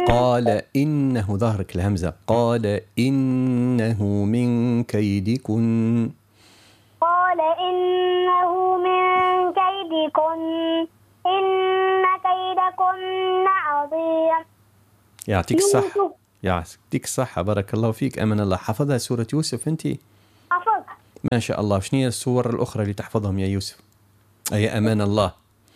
قال إنه ظهرك الهمزة. قال إنه من كيدكن. قال إنه من كيدكن إن كيدكن عظيم. يعطيك الصحة. يعطيك الصحة، بارك الله فيك. أمن الله. حفظها سورة يوسف أنت؟ حفظها. ما شاء الله. شنو هي السور الأخرى اللي تحفظهم يا يوسف؟ أي أمان الله.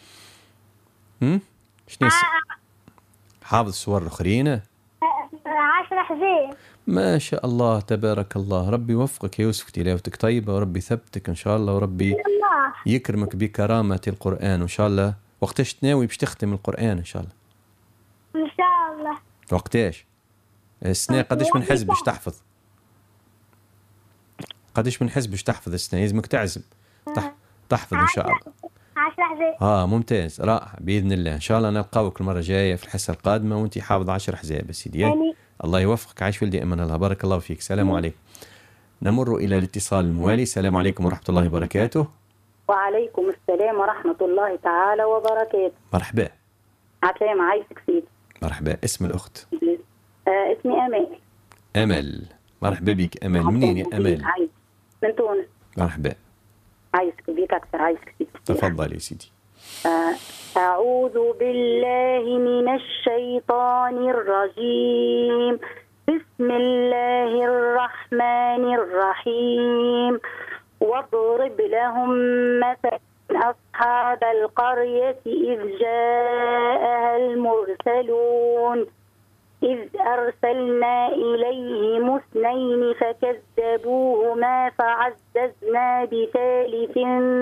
شنو حافظ السور الأخرين؟ 10 حزين. ما شاء الله تبارك الله. ربي يوفقك يا يوسف، تلاوتك طيبة وربي يثبتك إن شاء الله، وربي يكرمك بكرامة القرآن وإن شاء الله. وقتاش تناوي باش تختم القرآن إن شاء الله؟ إن شاء الله. وقتاش؟ السنة قداش من حزب باش تحفظ؟ قداش من حزب باش تحفظ السنة؟ لازمك تعزم تحفظ إن شاء الله. 10 حزاب. ممتاز، رائع. بإذن الله إن شاء الله نلقاوك المرة الجاية في الحصة القادمة وأنت حافظ 10 حزاب سيدي. الله يوفقك. عايش ولدي. أمان الله. بارك الله فيك. السلام عليكم. نمر إلى الاتصال الموالي. السلام عليكم ورحمة الله وبركاته. وعليكم السلام ورحمة الله تعالى وبركاته. مرحبا. عسلامة. عايشك سيدي. مرحبا. اسم الأخت؟ اسمي أمال. أمل. مرحبا بك أمل. منين يا أمل؟ من تونس. مرحبا. عايشك بيك أكثر. عايشك سيدي. تفضل يا سيدي. أعوذ بالله من الشيطان الرجيم. بسم الله الرحمن الرحيم. واضرب لهم مثل أصحاب القرية إذ جاءها المرسلون إذ أرسلنا إليهم 2 فكذبوهما فعززنا بثالث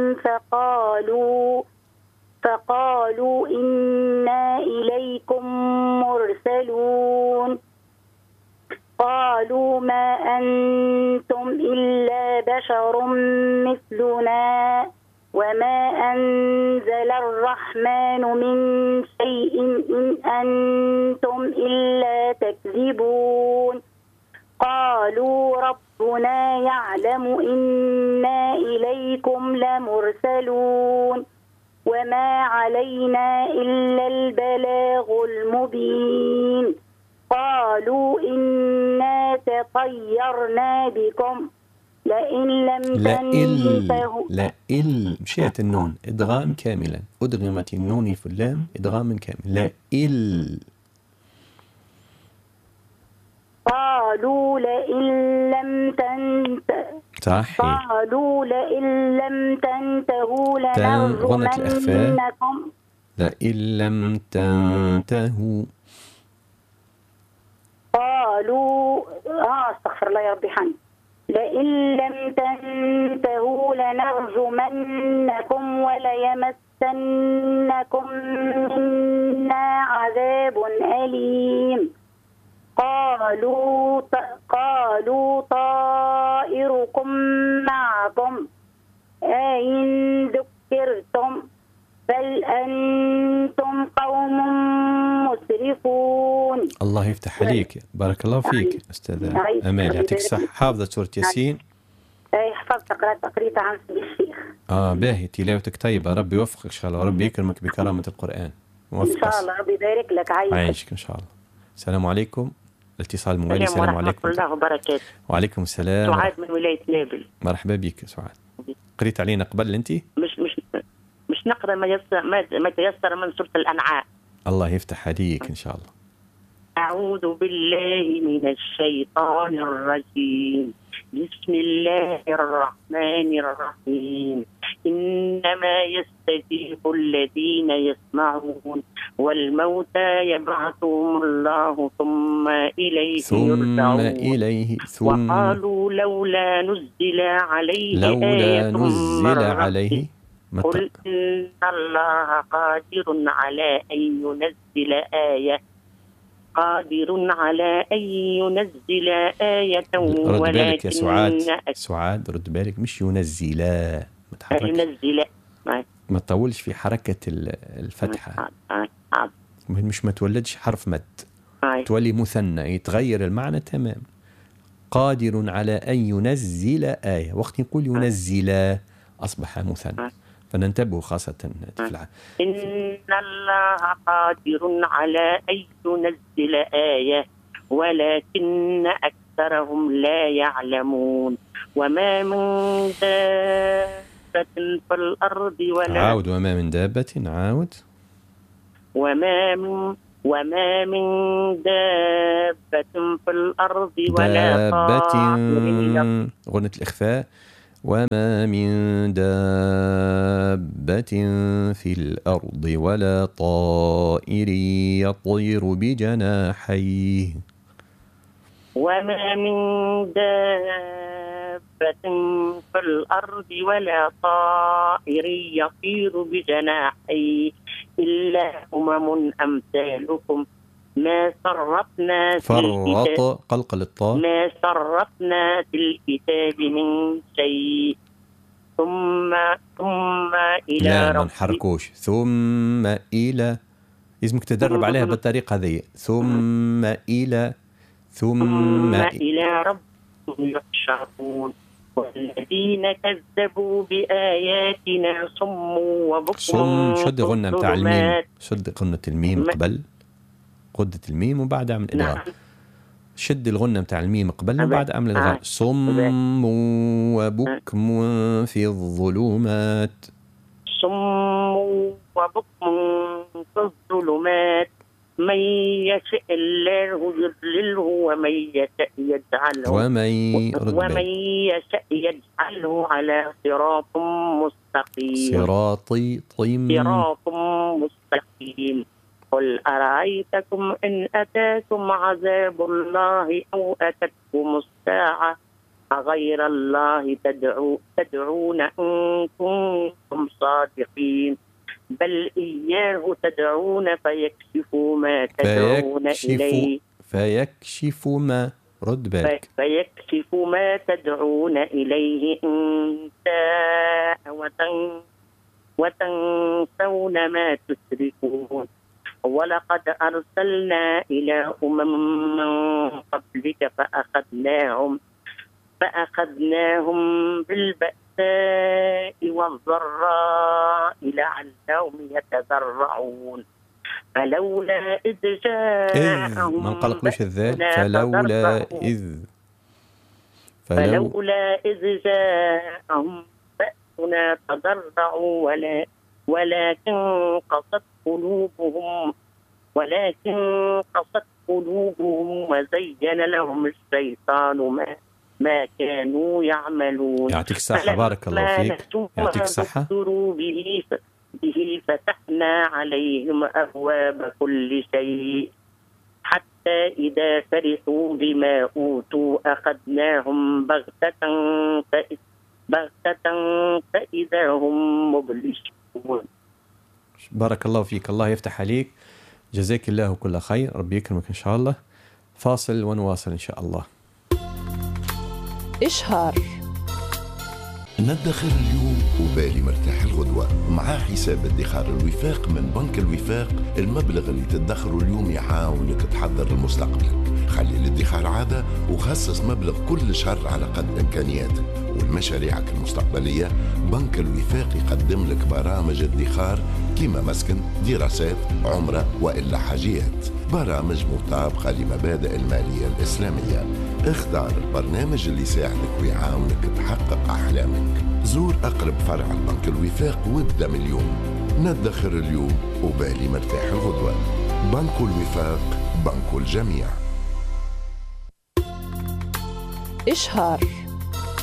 فقالوا إنا إليكم مرسلون. قالوا ما أنتم إلا بشر مثلنا وما أنزل الرحمن من شيء إن أنتم إلا تكذبون. قالوا ربنا يعلم إنا إليكم لمرسلون وما علينا إلا البلاغ المبين. قالوا إنا تطيرنا بكم لئن لم تنتهوا. مشيت النون إدغام كاملا. أدغمت النون في اللام إدغاما كاملا. قالوا لئن لم تنتهوا. صحيح. قالوا لئن لم تنتهوا لنرجمنكم. لئن لم تنتهوا. قالوا استغفر الله يا ربي حمد. لئن لم تنتهوا لنرجمنكم وليمسنكم منا عذاب أليم. قالوا طائركم معكم أئن ذكرتم بل أنتم قوم مسرفون. الله يفتح عليك. بارك الله فيك أستاذة أمال. يعطيك الصحة. حافظة سورة ياسين؟ حفظت. قريتها عن الشيخ. باهي. تلاوتك طيبة. ربي يوفقك إن شاء الله وربي يكرمك بكرامة القرآن. إن شاء الله. ربي يبارك لك. عايشك إن شاء الله. السلام عليكم. الاتصال الموالي. السلام عليكم ورحمة الله وبركاته. وعليكم السلام. سعاد من ولاية نابل. مرحبا بك سعاد. قريت علينا قبل أنت؟ مش نقرأ ما تيسر من سورة الأنعام. الله يفتح عليك إن شاء الله. أعوذ بالله من الشيطان الرجيم. بسم الله الرحمن الرحيم. إنما يستجيب الذين يسمعون والموتى يبعثهم الله ثم إليه يرجعون. وقالوا لولا نزل عليه قل إن الله قادر على أن ينزل آية رد بالك يا سعاد رد بالك. مش ينزلا. ما تطولش في حركة الفتحة. مش ما تولدش حرف مد. تولي مثنى يتغير المعنى تمام. قادر على أن ينزل آية. وقت يقول ينزل أصبح مثنى. فننتبه خاصة إن الله قادر على أن ينزل آية ولكن أكثرهم لا يعلمون. وما من دابة في الأرض عاود وما من دابة عاود وما من دابة في الأرض ولا طائر غنة الإخفاء وما من دابة في الأرض ولا طائر يطير بجناحيه. وما من دابة في الأرض ولا طائر يطير بجناحيه إلا أمم أمثالكم ما صرفنا قلقل الطاء ما صرفنا في الكتاب من شيء ثم إلى لا ما نحركوش ثم إلى لازمك تدرب عليها بالطريقة هذه ثم إلى ربهم يحشرون والذين كذبوا بآياتنا صم وبكم شد غنة متاع الميم شد غنة الميم قبل قدة الميم وبعد عمل الإدغام. شد الغنة متاع الميم قبل وبعد عمل الإدغام. صم وبكم في الظلمات. صم وبكم في الظلمات من يشاء الله يضلله ومن يشاء يجعله على صراط مستقيم. قل أرأيتكم إن أتاكم عذاب الله أو أتتكم الساعة أغير الله تدعون إن كنتم صادقين بل إياه تدعون فيكشف ما تدعون إليه فيكشف ما رد بالك فيكشف ما تدعون إليه إن شاء وتنسون ما تشركون. ولقد أرسلنا إلى أمم من قبلك فأخذناهم بالبأساء والضراء لعلهم يتضرعون فلولا إذ جاءهم ما نقلقلوش الذال فلولا إذ جاءهم بأسنا تضرعوا ولكن قست قلوبهم وزين لهم الشيطان ما كانوا يعملون. يعطيك الصحة بارك الله فيك يعطيك الصحة. به فتحنا عليهم أبواب كل شيء حتى إذا فرحوا بما أوتوا أخذناهم بغتة فإذا هم مبلسون. بارك الله فيك الله يفتح عليك جزاك الله كل خير ربي يكرمك إن شاء الله. فاصل ونواصل إن شاء الله. إشهار ندخر اليوم وبالي مرتاح الغدوة مع حساب ادخار الوفاق من بنك الوفاق. المبلغ اللي تدخره اليوم يعاونك تحضر لمستقبلك. خلي الادخار عادة وخصص مبلغ كل شهر على قد إمكانياتك والمشاريعك المستقبلية. بنك الوفاق يقدم لك برامج ادخار كيما مسكن دراسات عمرة وإلا حاجيات. برامج مطابقة لمبادئ المالية الإسلامية. اختار البرنامج اللي يساعدك ويعاونك تحقق أحلامك. زور أقرب فرع البنك الوفاق وابدأ من اليوم. ندخر اليوم وبالي مرتاح الغدوة. بنك الوفاق بنك الجميع. إشهار